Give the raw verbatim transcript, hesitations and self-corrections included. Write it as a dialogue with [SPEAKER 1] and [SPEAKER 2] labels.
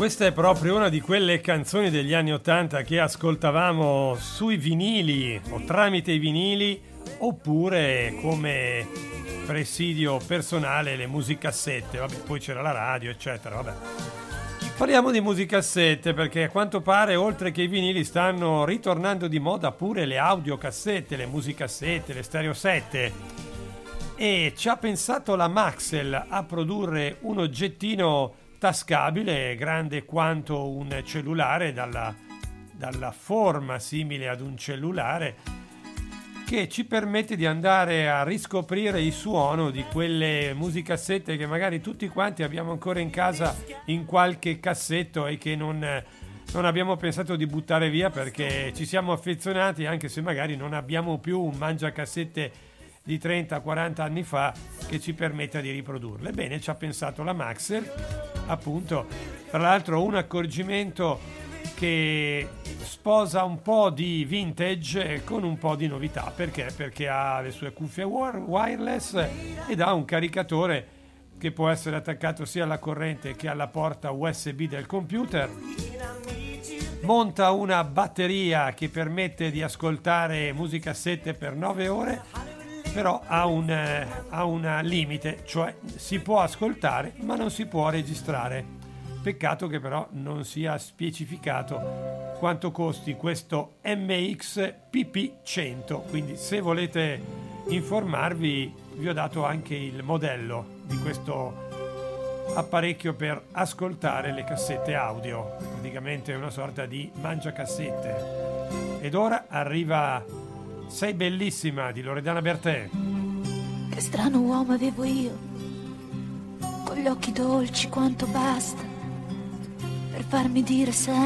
[SPEAKER 1] questa è proprio una di quelle canzoni degli anni ottanta che ascoltavamo sui vinili o tramite i vinili, oppure come presidio personale le musicassette. Vabbè, poi c'era la radio, eccetera. Vabbè. Parliamo di musicassette perché a quanto pare, oltre che i vinili, stanno ritornando di moda pure le audiocassette, le musicassette, le stereosette. E ci ha pensato la Maxell a produrre un oggettino tascabile, grande quanto un cellulare, dalla, dalla forma simile ad un cellulare, che ci permette di andare a riscoprire il suono di quelle musicassette che magari tutti quanti abbiamo ancora in casa in qualche cassetto e che non, non abbiamo pensato di buttare via perché ci siamo affezionati, anche se magari non abbiamo più un mangiacassette di trenta quaranta anni fa che ci permetta di riprodurle. Bene, ci ha pensato la Maxell, appunto. Tra l'altro un accorgimento che sposa un po' di vintage con un po' di novità. Perché? Perché ha le sue cuffie wireless ed ha un caricatore che può essere attaccato sia alla corrente che alla porta U S B del computer. Monta una batteria che permette di ascoltare musicassette per nove ore, però ha un, eh, ha un limite, cioè si può ascoltare ma non si può registrare. Peccato che però non sia specificato quanto costi questo M X P P cento, quindi se volete informarvi vi ho dato anche il modello di questo apparecchio per ascoltare le cassette audio, praticamente è una sorta di mangiacassette. Ed ora arriva Sei bellissima di Loredana Bertè.
[SPEAKER 2] Che strano uomo avevo io, con gli occhi dolci quanto basta per farmi dire sempre